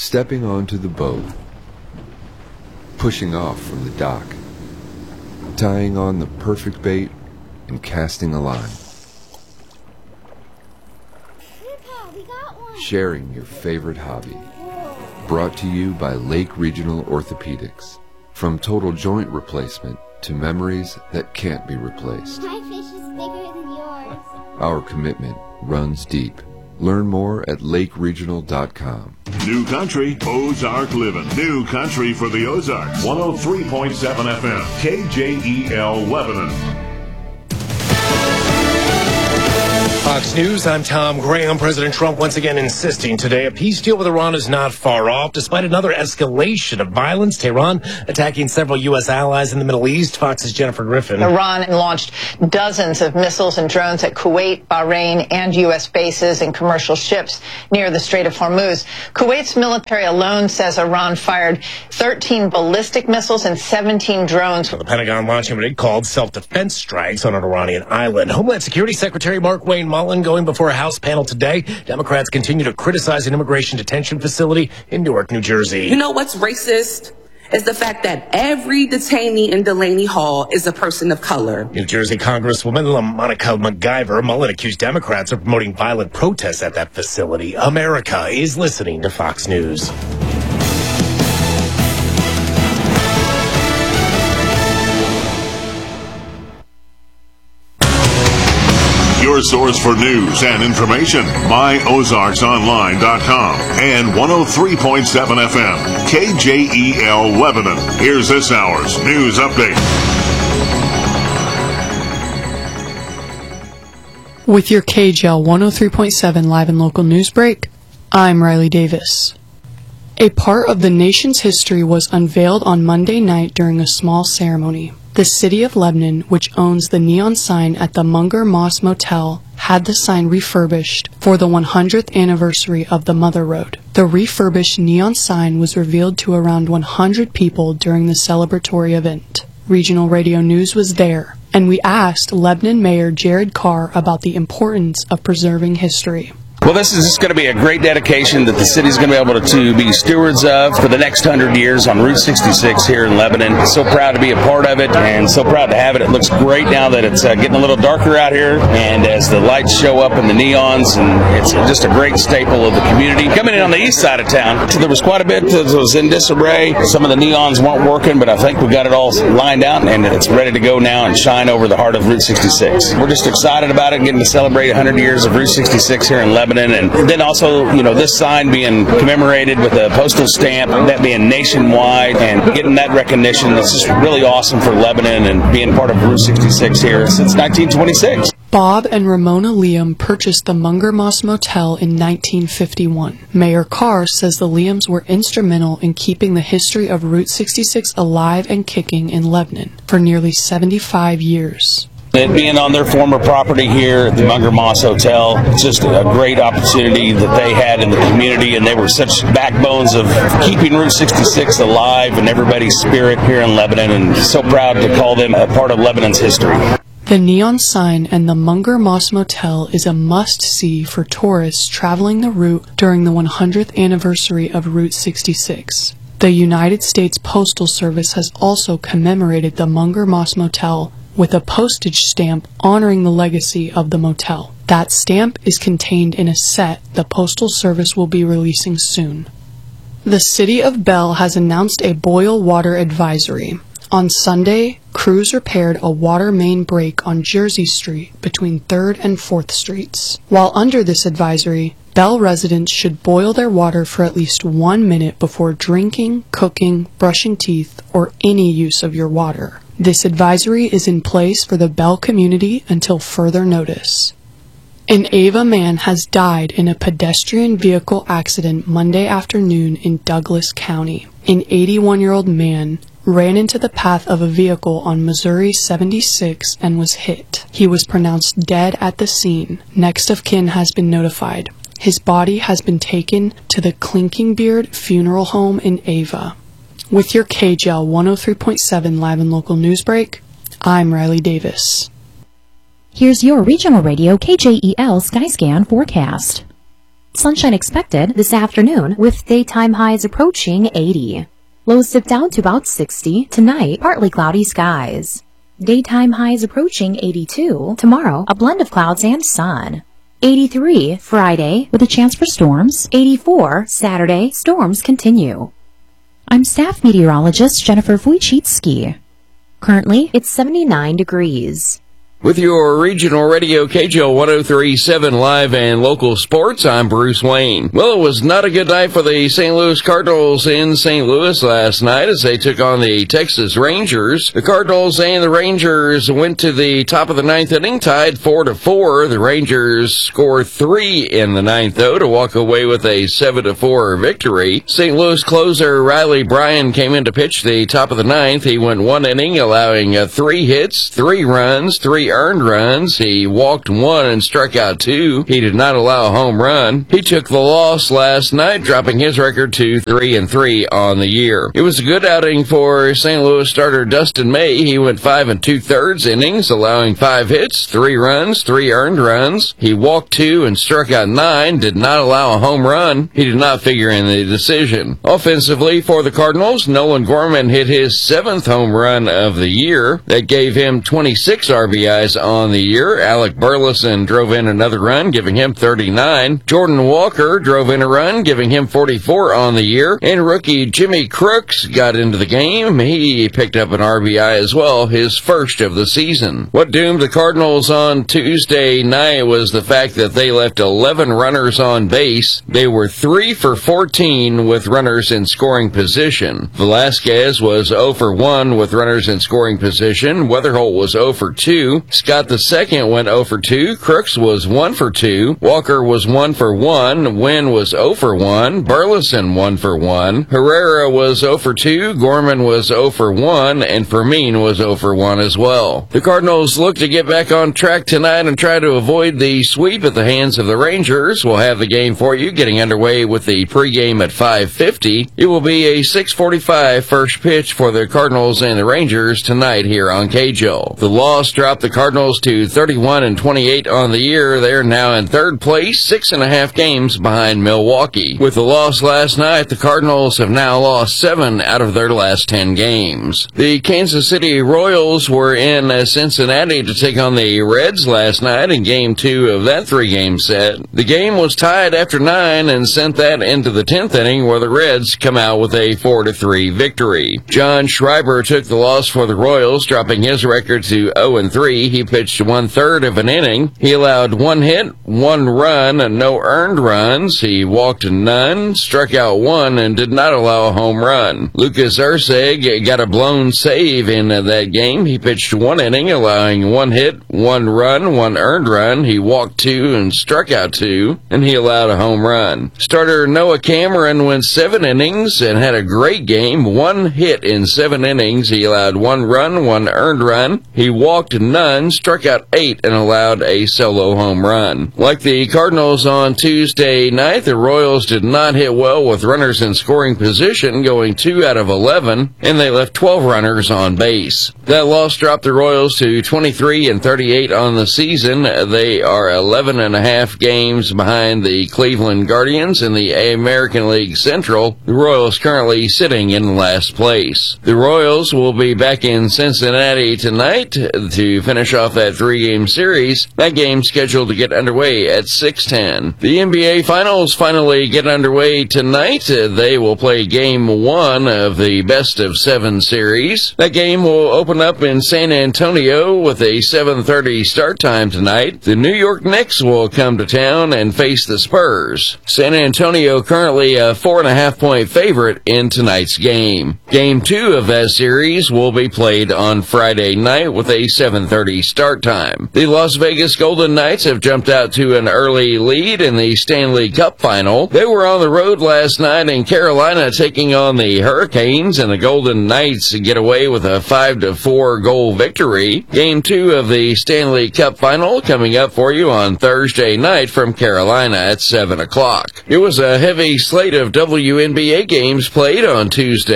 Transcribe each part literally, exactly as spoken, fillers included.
Stepping onto the boat, pushing off from the dock, tying on the perfect bait, and casting a line. Grandpa, we got one. Sharing your favorite hobby. Brought to you by Lake Regional Orthopedics. From total joint replacement to memories that can't be replaced. My fish is bigger than yours. Our commitment runs deep. Learn more at lake regional dot com. New Country, Ozark Living. New Country for the Ozarks. one oh three point seven F M, K J E L Lebanon. Fox News, I'm Tom Graham. President Trump once again insisting today a peace deal with Iran is not far off, despite another escalation of violence. Tehran attacking several U S allies in the Middle East. Fox's Jennifer Griffin. Iran launched dozens of missiles and drones at Kuwait, Bahrain, and U S bases and commercial ships near the Strait of Hormuz. Kuwait's military alone says Iran fired thirteen ballistic missiles and seventeen drones. The Pentagon launching what it called self-defense strikes on an Iranian island. Homeland Security Secretary Mark Wayne Mullen going before a House panel today. Democrats continue to criticize an immigration detention facility in Newark, New Jersey. You know what's racist? Is the fact that every detainee in Delaney Hall is a person of color. New Jersey Congresswoman Monica MacGyver. Mullen accused Democrats of promoting violent protests at that facility. America is listening to Fox News. Your source for news and information, my ozarks online dot com and one oh three point seven F M, K J E L Lebanon. Here's this hour's news update. With your K J L one oh three point seven live and local news break, I'm Riley Davis. A part of the nation's history was unveiled on Monday night during a small ceremony. The city of Lebanon, which owns the neon sign at the Munger Moss Motel, had the sign refurbished for the one hundredth anniversary of the Mother Road. The refurbished neon sign was revealed to around one hundred people during the celebratory event. Regional Radio News was there, and we asked Lebanon Mayor Jared Carr about the importance of preserving history. Well, this is just going to be a great dedication that the city's going to be able to, to be stewards of for the next hundred years on Route sixty-six here in Lebanon. So proud to be a part of it and so proud to have it. It looks great now that it's uh, getting a little darker out here, and as the lights show up in the neons, and it's just a great staple of the community. Coming in on the east side of town, so there was quite a bit that was in disarray. Some of the neons weren't working, but I think we got it all lined out, and it's ready to go now and shine over the heart of Route sixty-six. We're just excited about it, getting to celebrate one hundred years of Route sixty-six here in Lebanon. And then also, you know, this sign being commemorated with a postal stamp, that being nationwide, and getting that recognition. It's just really awesome for Lebanon and being part of Route sixty-six here since nineteen twenty-six. Bob and Ramona Liam purchased the Munger Moss Motel in nineteen fifty-one. Mayor Carr says the Liams were instrumental in keeping the history of Route sixty-six alive and kicking in Lebanon for nearly seventy-five years. It being on their former property here at the Munger Moss Hotel, it's just a great opportunity that they had in the community, and they were such backbones of keeping Route sixty-six alive in everybody's spirit here in Lebanon, and so proud to call them a part of Lebanon's history. The neon sign and the Munger Moss Motel is a must-see for tourists traveling the route during the one hundredth anniversary of Route sixty-six. The United States Postal Service has also commemorated the Munger Moss Motel with a postage stamp honoring the legacy of the motel. That stamp is contained in a set the Postal Service will be releasing soon. The City of Bell has announced a boil water advisory. On Sunday, crews repaired a water main break on Jersey Street between third and fourth Streets. While under this advisory, Bell residents should boil their water for at least one minute before drinking, cooking, brushing teeth, or any use of your water. This advisory is in place for the Bell community until further notice. An Ava man has died in a pedestrian vehicle accident Monday afternoon in Douglas County. An eighty-one-year-old man ran into the path of a vehicle on Missouri seventy-six and was hit. He was pronounced dead at the scene. Next of kin has been notified. His body has been taken to the Clinking Beard Funeral Home in Ava. With your K J L one oh three point seven live and local news break, I'm Riley Davis. Here's your regional radio K J E L Skyscan forecast. Sunshine expected this afternoon with daytime highs approaching eighty. Lows dip down to about sixty. Tonight, partly cloudy skies. Daytime highs approaching eighty-two. Tomorrow, a blend of clouds and sun. eighty-three Friday with a chance for storms. eighty-four Saturday, storms continue. I'm staff meteorologist Jennifer Wojcicki. Currently, it's seventy-nine degrees. With your regional radio K J O one oh three point seven live and local sports, I'm Bruce Wayne. Well, it was not a good night for the Saint Louis Cardinals in Saint Louis last night as they took on the Texas Rangers. The Cardinals and the Rangers went to the top of the ninth inning, tied four to four. The Rangers scored three in the ninth, though, to walk away with a seven to four victory. Saint Louis closer Riley Bryan came in to pitch the top of the ninth. He went one inning, allowing uh, three hits, three runs, three earned runs. He walked one and struck out two. He did not allow a home run. He took the loss last night, dropping his record to three and three on the year. It was a good outing for Saint Louis starter Dustin May. He went five and two thirds innings, allowing five hits, three runs, three earned runs. He walked two and struck out nine, did not allow a home run. He did not figure in the decision. Offensively for the Cardinals, Nolan Gorman hit his seventh home run of the year. That gave him twenty-six R B Is on the year. Alec Burleson drove in another run, giving him thirty-nine. Jordan Walker drove in a run, giving him forty-four on the year. And rookie Jimmy Crooks got into the game. He picked up an R B I as well, his first of the season. What doomed the Cardinals on Tuesday night was the fact that they left eleven runners on base. They were three for fourteen with runners in scoring position. Velasquez was zero for one with runners in scoring position. Weatherholt was zero for two. Scott the second went zero for two. Crooks was one for two. Walker was one for one. Wynn was zero for one. Burleson one for one. Herrera was zero for two. Gorman was zero for one. And Fermin was zero for one as well. The Cardinals look to get back on track tonight and try to avoid the sweep at the hands of the Rangers. We'll have the game for you getting underway with the pregame at five fifty. It will be a six forty-five first pitch for the Cardinals and the Rangers tonight here on K J O. The loss dropped the Cardinals to thirty-one and twenty-eight on the year. They're now in third place, six and a half games behind Milwaukee. With the loss last night, the Cardinals have now lost seven out of their last ten games. The Kansas City Royals were in uh, Cincinnati to take on the Reds last night in game two of that three-game set. The game was tied after nine and sent that into the tenth inning where the Reds come out with a four to three victory. John Schreiber took the loss for the Royals, dropping his record to oh and three. He pitched one-third of an inning. He allowed one hit, one run, and no earned runs. He walked none, struck out one, and did not allow a home run. Lucas Erceg got a blown save in that game. He pitched one inning, allowing one hit, one run, one earned run. He walked two and struck out two, and he allowed a home run. Starter Noah Cameron went seven innings and had a great game. One hit in seven innings. He allowed one run, one earned run. He walked none, struck out eight, and allowed a solo home run. Like the Cardinals on Tuesday night, the Royals did not hit well with runners in scoring position, going two out of eleven, and they left twelve runners on base. That loss dropped the Royals to twenty-three and thirty-eight on the season. They are eleven and a half games behind the Cleveland Guardians in the American League Central. The Royals currently sitting in last place. The Royals will be back in Cincinnati tonight to finish off that three-game series. That game scheduled to get underway at six ten. The N B A Finals finally get underway tonight. They will play game one of the best of seven series. That game will open up in San Antonio with a seven thirty start time tonight. The New York Knicks will come to town and face the Spurs. San Antonio currently a four and a half point favorite in tonight's game. Game two of that series will be played on Friday night with a seven thirty start time. The Las Vegas Golden Knights have jumped out to an early lead in the Stanley Cup final. They were on the road last night in Carolina taking on the Hurricanes, and the Golden Knights get away with a five to four goal victory. Game two of the Stanley Cup final coming up for you on Thursday night from Carolina at seven o'clock. It was a heavy slate of W N B A games played on Tuesday night.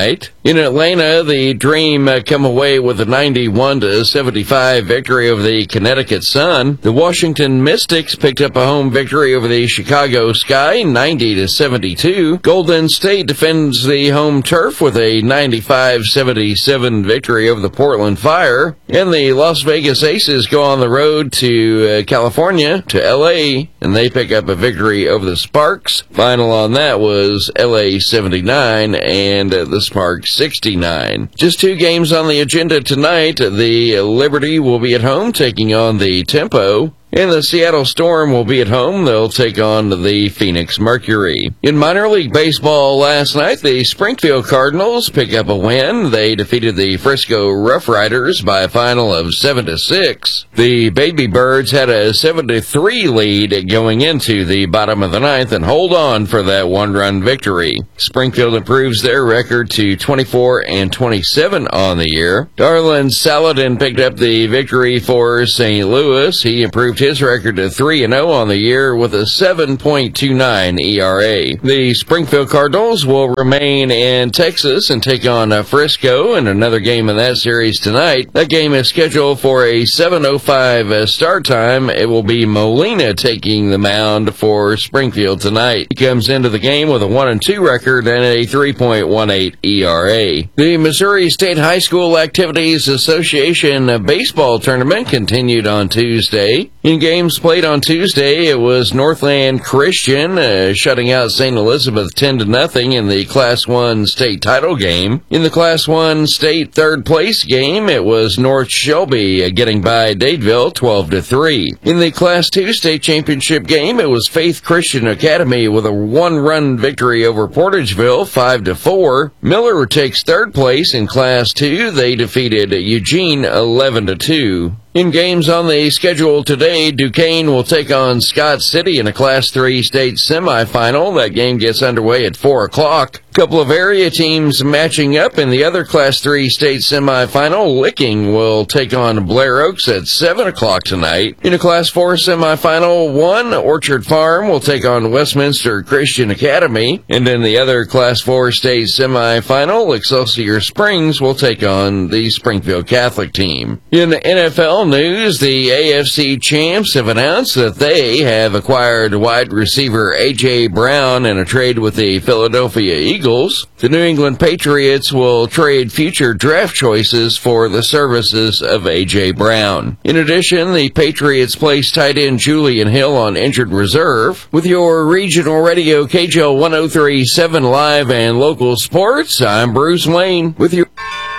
tonight. In Atlanta, the Dream uh, come away with a ninety-one to seventy-five victory over the Connecticut Sun. The Washington Mystics picked up a home victory over the Chicago Sky, ninety to seventy-two. Golden State defends the home turf with a ninety-five seventy-seven victory over the Portland Fire. And the Las Vegas Aces go on the road to uh, California, to L A, and they pick up a victory over the Sparks. Final on that was L A seventy-nine and uh, the Sparks sixty-nine. Just two games on the agenda tonight. The Liberty will be at home taking on the Tempo. And the Seattle Storm will be at home. They'll take on the Phoenix Mercury. In minor league baseball last night, the Springfield Cardinals pick up a win. They defeated the Frisco Rough Riders by a final of seven to six. The Baby Birds had a seven to three lead going into the bottom of the ninth and hold on for that one-run victory. Springfield improves their record to twenty-four and twenty-seven on the year. Darlin Saladin picked up the victory for Saint Louis. He improved his record to three and oh on the year with a seven point two nine E R A. The Springfield Cardinals will remain in Texas and take on Frisco in another game in that series tonight. That game is scheduled for a seven oh five start time. It will be Molina taking the mound for Springfield tonight. He comes into the game with a one and two record and a three point one eight E R A. The Missouri State High School Activities Association baseball tournament continued on Tuesday. In games played on Tuesday, it was Northland Christian uh, shutting out Saint Elizabeth ten to nothing in the Class one state title game. In the Class one state third place game, it was North Shelby uh, getting by Dadeville twelve to three. In the Class two state championship game, it was Faith Christian Academy with a one-run victory over Portageville five to four. Miller takes third place in Class two. They defeated Eugene eleven to two. In games on the schedule today, Duquesne will take on Scott City in a Class three state semifinal. That game gets underway at four o'clock. A couple of area teams matching up in the other Class three state semifinal. Licking will take on Blair Oaks at seven o'clock tonight. In a Class four semifinal, one, Orchard Farm will take on Westminster Christian Academy. And in the other Class four state semifinal, Excelsior Springs will take on the Springfield Catholic team. In the N F L news, the A F C champs have announced that they have acquired wide receiver A J. Brown in a trade with the Philadelphia Eagles. The New England Patriots will trade future draft choices for the services of A J. Brown. In addition, the Patriots placed tight end Julian Hill on injured reserve. With your regional radio K J L one oh three point seven live and local sports, I'm Bruce Wayne with you.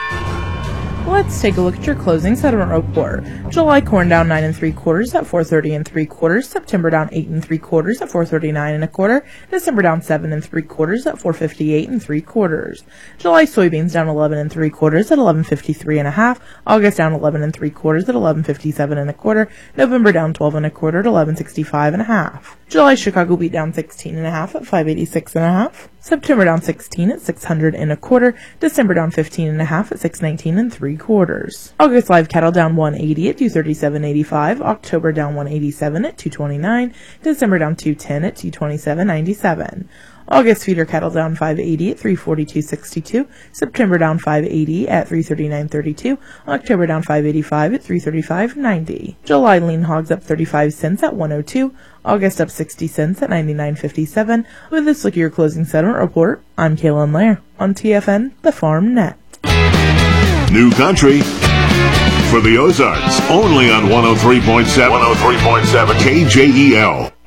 Let's take a look at your closing settlement report. July corn down nine and three quarters at four thirty and three quarters. September down eight and three quarters at four thirty nine and a quarter. December down seven and three quarters at four fifty eight and three quarters. July soybeans down eleven and three quarters at eleven fifty three and a half. August down eleven and three quarters at eleven fifty seven and a quarter. November down twelve and a quarter at eleven sixty five and a half. July Chicago wheat down sixteen and a half at five eighty six and a half. September down sixteen at six hundred and a quarter. December down fifteen and a half at six nineteen and three quarters. August live cattle down one eighty at two thirty-seven eighty-five. October down one eighty-seven at two twenty-nine. December down two ten at two twenty-seven ninety-seven. August feeder cattle down five eighty at three forty-two sixty-two. September down five eighty at three thirty-nine thirty-two. October down five eighty-five at three thirty-five ninety. July lean hogs up thirty-five cents at one oh two. August up sixty cents at ninety-nine fifty-seven. With this look at your closing settlement report, I'm Kaylin Lair on T F N, the Farm Net. New country for the Ozarks, only on one oh three point seven, one oh three point seven K J E L.